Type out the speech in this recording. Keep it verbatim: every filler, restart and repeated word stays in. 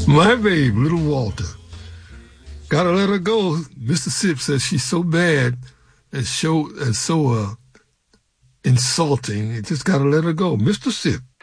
My babe, little Walter. Gotta let her go. Mister Sip says she's so bad and so, and so uh, insulting. You just gotta let her go. Mister Sip.